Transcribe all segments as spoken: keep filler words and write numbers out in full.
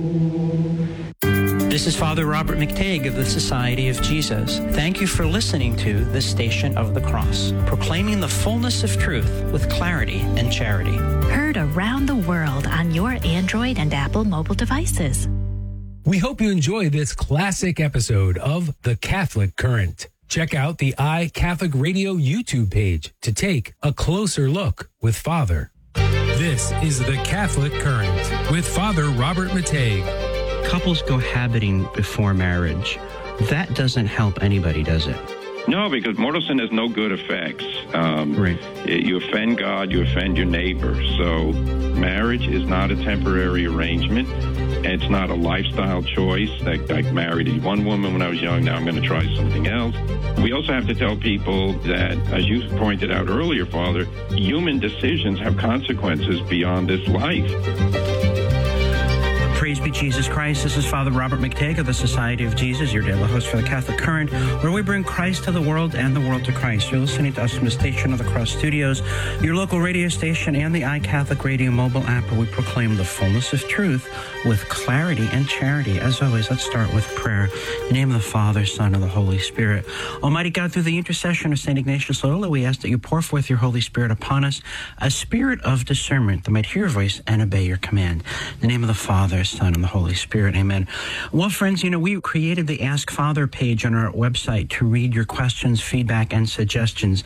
This is Father Robert McTague of the Society of Jesus. Thank you for listening to The Station of the Cross, proclaiming the fullness of truth with clarity and charity. Heard around the world on your Android and Apple mobile devices. We hope you enjoy this classic episode of The Catholic Current. Check out the iCatholic Radio YouTube page to take a closer look with Father. This is The Catholic Current with Father Robert McTague. Couples cohabiting before marriage, that doesn't help anybody, does it? No, because mortal sin has no good effects. Um, right. You offend God, you offend your neighbor. So marriage is not a temporary arrangement. It's not a lifestyle choice. Like, I married one woman when I was young, now I'm going to try something else. We also have to tell people that, as you pointed out earlier, Father, human decisions have consequences beyond this life. Praise be Jesus Christ. This is Father Robert McTague of the Society of Jesus, your daily host for the Catholic Current, where we bring Christ to the world and the world to Christ. You're listening to us from the Station of the Cross Studios, your local radio station, and the iCatholic Radio mobile app, where we proclaim the fullness of truth with clarity and charity. As always, let's start with prayer. In the name of the Father, Son, and the Holy Spirit. Almighty God, through the intercession of Saint Ignatius Loyola, we ask that you pour forth your Holy Spirit upon us, a spirit of discernment that might hear your voice and obey your command. In the name of the Father, Son, and the Holy Spirit. Amen. Well, friends, you know, we created the Ask Father page on our website to read your questions, feedback, and suggestions.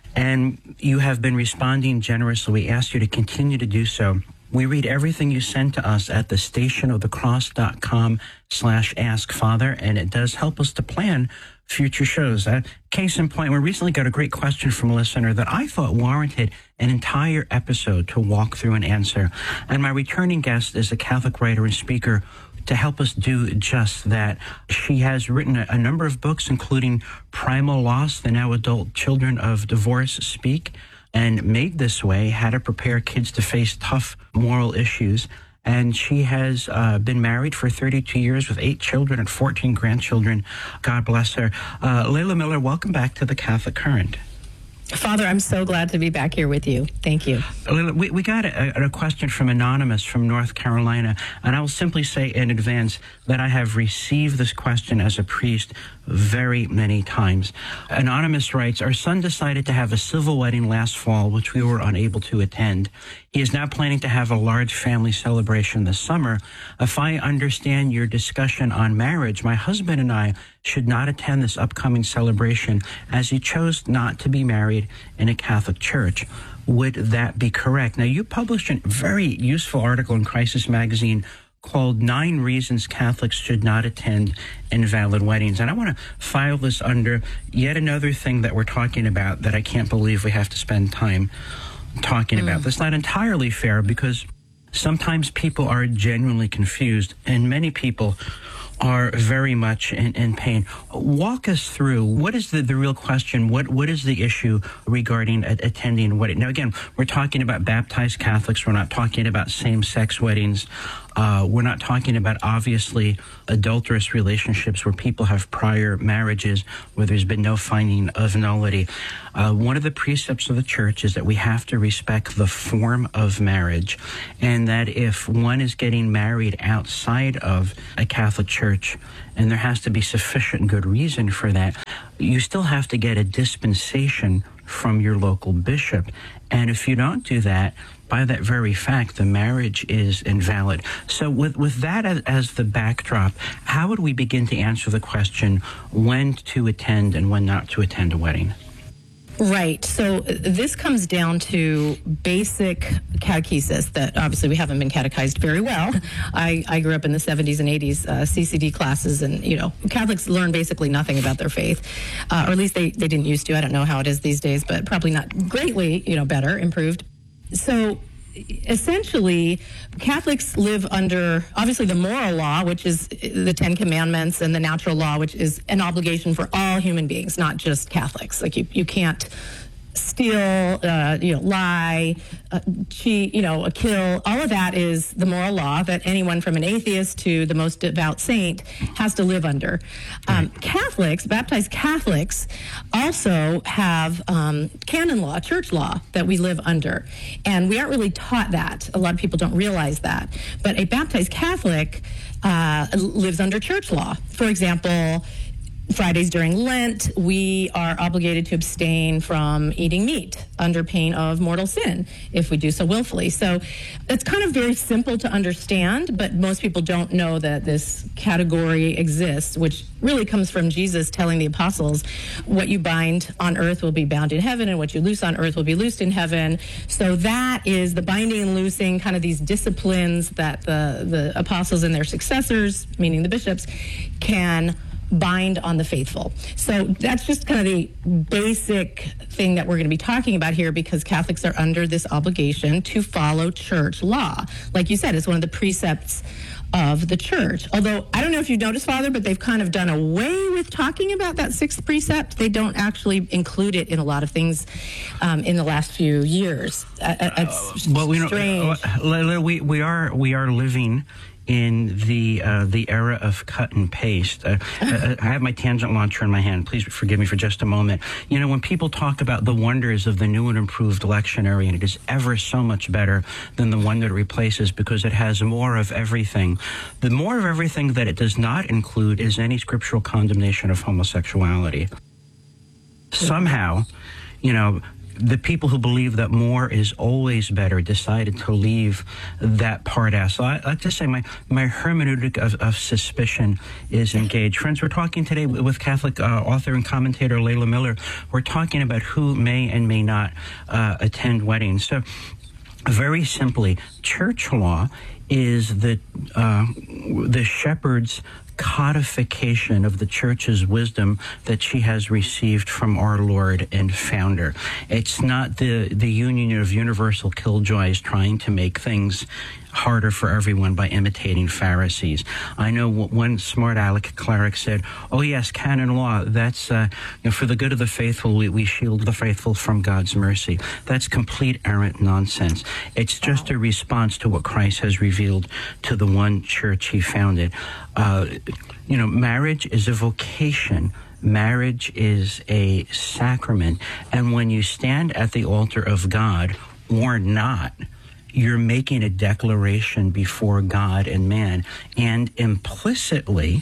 And you have been responding generously. We ask you to continue to do so. We read everything you send to us at the stationofthecross.com slash ask father, and it does help us to plan future shows. Uh, case in point, we recently got a great question from a listener that I thought warranted an entire episode to walk through and answer. And my returning guest is a Catholic writer and speaker to help us do just that. She has written a, a number of books, including Primal Loss, The Now Adult Children of Divorce Speak, and Made This Way, How to Prepare Kids to Face Tough Moral Issues. And she has uh, been married for thirty-two years with eight children and fourteen grandchildren. God bless her. Uh, Layla Miller, welcome back to the Catholic Current. Father, I'm so glad to be back here with you. Thank you. Layla, we, we got a, a question from Anonymous from North Carolina, and I will simply say in advance that I have received this question as a priest very many times. Anonymous writes, our son decided to have a civil wedding last fall, which we were unable to attend. He is now planning to have a large family celebration this summer. If I understand your discussion on marriage, my husband and I should not attend this upcoming celebration as he chose not to be married in a Catholic church. Would that be correct? Now, you published a very useful article in Crisis Magazine called Nine Reasons Catholics Should Not Attend Invalid Weddings. And I want to file this under yet another thing that we're talking about that I can't believe we have to spend time talking mm. about. That's not entirely fair, because sometimes people are genuinely confused, and many people are very much in, in pain. Walk us through, what is the, the real question? What What is the issue regarding a, attending a wedding? Now, again, we're talking about baptized Catholics. We're not talking about same-sex weddings. Uh, we're not talking about, obviously, adulterous relationships where people have prior marriages where there's been no finding of nullity. Uh, one of the precepts of the church is that we have to respect the form of marriage, and that if one is getting married outside of a Catholic church, and there has to be sufficient good reason for that, you still have to get a dispensation from your local bishop. And if you don't do that, by that very fact, the marriage is invalid. So with, with that as, as the backdrop, how would we begin to answer the question when to attend and when not to attend a wedding? Right. So this comes down to basic catechesis that obviously we haven't been catechized very well. I, I grew up in the seventies and eighties uh, C C D classes, and, you know, Catholics learn basically nothing about their faith, uh, or at least they, they didn't used to. I don't know how it is these days, but probably not greatly, you know, better, improved. So essentially, Catholics live under, obviously, the moral law, which is the Ten Commandments, and the natural law, which is an obligation for all human beings, not just Catholics. Like, you, you can't steal, uh, you know, lie, uh, cheat, you know, kill. All of that is the moral law that anyone from an atheist to the most devout saint has to live under. Um, Catholics, baptized Catholics, also have um, canon law, church law that we live under. And we aren't really taught that. A lot of people don't realize that. But a baptized Catholic uh, lives under church law. For example, Fridays during Lent, we are obligated to abstain from eating meat under pain of mortal sin if we do so willfully. So it's kind of very simple to understand, but most people don't know that this category exists, which really comes from Jesus telling the apostles, what you bind on earth will be bound in heaven, and what you loose on earth will be loosed in heaven. So that is the binding and loosing, kind of these disciplines that the, the apostles and their successors, meaning the bishops, can bind on the faithful. So that's just kind of the basic thing that we're going to be talking about here, because Catholics are under this obligation to follow church law. Like you said, it's one of the precepts of the church. Although, I don't know if you've noticed, Father, but they've kind of done away with talking about that sixth precept. They don't actually include it in a lot of things um, in the last few years. Uh, it's uh, well, we strange. Know, we, we are we are living in the uh, the era of cut and paste. Uh, I have my tangent launcher in my hand. Please forgive me for just a moment. You know, when people talk about the wonders of the new and improved lectionary, and it is ever so much better than the one that it replaces because it has more of everything. The more of everything that it does not include is any scriptural condemnation of homosexuality. Somehow, you know, the people who believe that more is always better decided to leave that part out. So I, I like to say my, my hermeneutic of, of suspicion is engaged. Friends, we're talking today with Catholic uh, author and commentator Layla Miller. We're talking about who may and may not uh, attend weddings. So very simply, church law is the uh, the shepherd's codification of the church's wisdom that she has received from our Lord and founder. It's not the, the union of universal killjoys trying to make things harder for everyone by imitating Pharisees. I know one smart aleck cleric said, oh yes, canon law, that's uh, you know, for the good of the faithful, we, we shield the faithful from God's mercy. That's complete errant nonsense. It's just a response to what Christ has revealed to the one church he founded. Uh, you know, marriage is a vocation. Marriage is a sacrament. And when you stand at the altar of God, or not, you're making a declaration before God and man. And implicitly,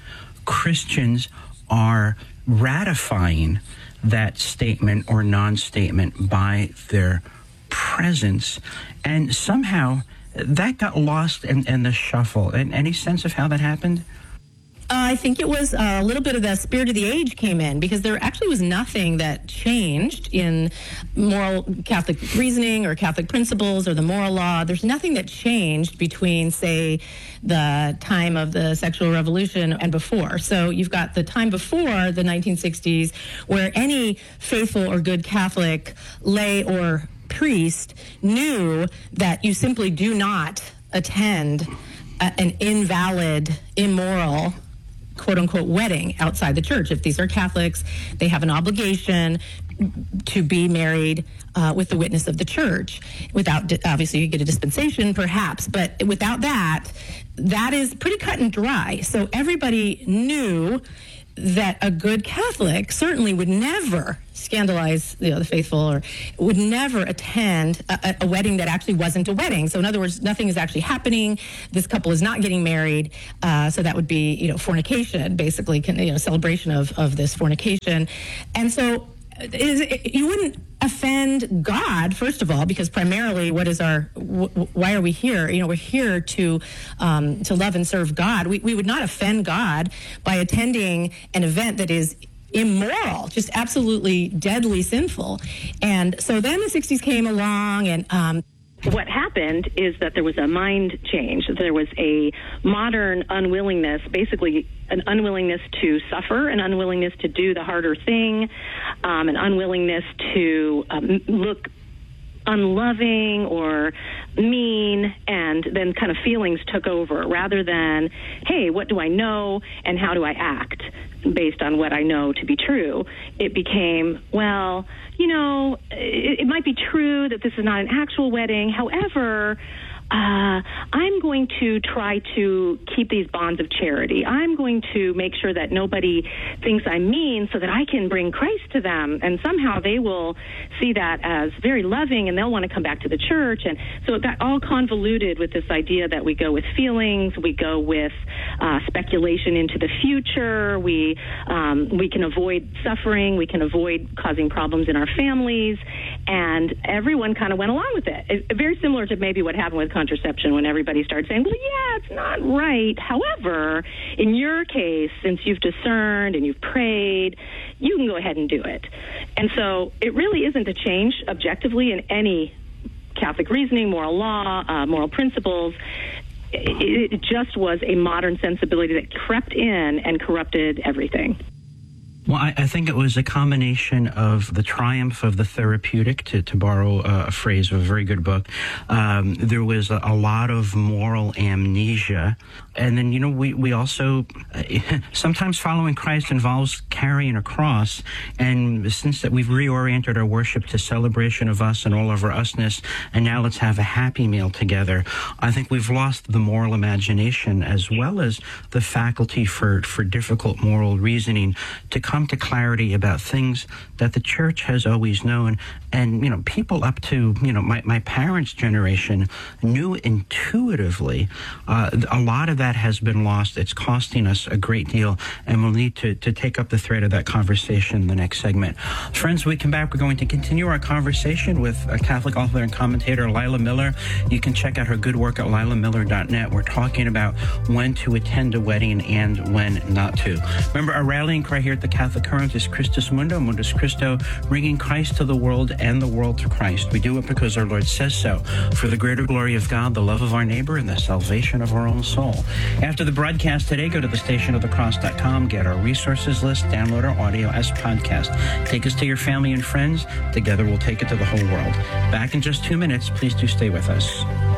Christians are ratifying that statement or non-statement by their presence. And somehow that got lost in, in the shuffle. And any sense of how that happened? Uh, I think it was uh, a little bit of the spirit of the age came in, because there actually was nothing that changed in moral Catholic reasoning or Catholic principles or the moral law. There's nothing that changed between, say, the time of the sexual revolution and before. So you've got the time before the nineteen sixties, where any faithful or good Catholic lay or priest knew that you simply do not attend a, an invalid, immoral, quote-unquote wedding outside the church. If these are Catholics, they have an obligation to be married uh, with the witness of the church. Without, obviously, you get a dispensation, perhaps, but without that, that is pretty cut and dry. So everybody knew that a good Catholic certainly would never scandalize, you know, the faithful, or would never attend a, a wedding that actually wasn't a wedding. So in other words, nothing is actually happening. This couple is not getting married. Uh, so that would be, you know, fornication, basically, you know, celebration of, of this fornication. And so is it, you wouldn't offend God, first of all, because primarily, what is our? W- why are we here? You know, we're here to um, to love and serve God. We we would not offend God by attending an event that is immoral, just absolutely deadly sinful. And so then the sixties came along, and um, what happened is that there was a mind change. There was a modern unwillingness, basically an unwillingness to suffer, an unwillingness to do the harder thing, um, an unwillingness to um, look unloving or mean, and then kind of feelings took over rather than, hey, what do I know and how do I act based on what I know to be true. It became, well, you know, it, it might be true that this is not an actual wedding. However, Uh, I'm going to try to keep these bonds of charity. I'm going to make sure that nobody thinks I'm mean so that I can bring Christ to them. And somehow they will see that as very loving and they'll want to come back to the church. And so it got all convoluted with this idea that we go with feelings, we go with uh, speculation into the future, we, um, we can avoid suffering, we can avoid causing problems in our families. And everyone kind of went along with it. It, very similar to maybe what happened with contraception when everybody started saying, well, yeah, it's not right. However, in your case, since you've discerned and you've prayed, you can go ahead and do it. And so it really isn't a change objectively in any Catholic reasoning, moral law, uh, moral principles. It, it just was a modern sensibility that crept in and corrupted everything. Well, I, I think it was a combination of the triumph of the therapeutic, to, to borrow a, a phrase of a very good book. Um, there was a, a lot of moral amnesia. And then, you know, we, we also, uh, sometimes following Christ involves carrying a cross. And since that we've reoriented our worship to celebration of us and all of our usness, and now let's have a happy meal together, I think we've lost the moral imagination as well as the faculty for, for difficult moral reasoning to come to clarity about things that the church has always known. And, you know, people up to, you know, my, my parents' generation knew intuitively. Uh, a lot of that has been lost. It's costing us a great deal, and we'll need to, to take up the thread of that conversation in the next segment. Friends, when we come back, we're going to continue our conversation with a Catholic author and commentator, Lila Miller. You can check out her good work at lila miller dot net. We're talking about when to attend a wedding and when not to. Remember, our rallying cry here at the Catholic Current is Christus Mundo, Mundus Christo, bringing Christ to the world and the world to Christ. We do it because our Lord says so, for the greater glory of God, the love of our neighbor, and the salvation of our own soul. After the broadcast today, go to the station of the cross dot com, get our resources list, download our audio as podcast. Take us to your family and friends. Together we'll take it to the whole world. Back in just two minutes. Please do stay with us.